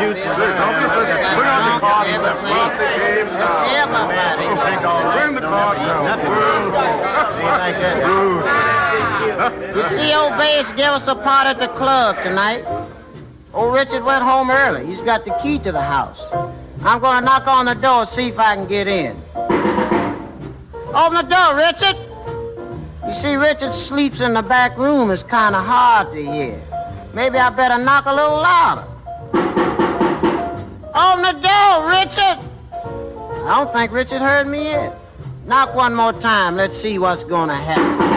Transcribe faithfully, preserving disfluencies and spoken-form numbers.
juices. Bring on the cards. Everybody. Bring the cards down. You see, old Bass gave us a party at the club tonight. Old Richard went home early. He's got the key to the house. I'm going to knock on the door and see if I can get in. Open the door, Richard. You see, Richard sleeps in the back room. It's kind of hard to hear. Maybe I better knock a little louder. Open the door, Richard. I don't think Richard heard me yet. Knock one more time. Let's see what's going to happen.